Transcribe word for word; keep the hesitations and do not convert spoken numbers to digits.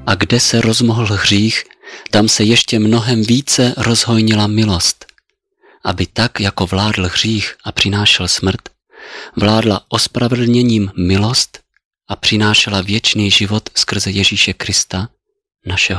A kde se rozmohl hřích, tam se ještě mnohem více rozhojnila milost, aby tak, jako vládl hřích a přinášel smrt, vládla ospravedlněním milost a přinášela věčný život skrze Ježíše Krista, našeho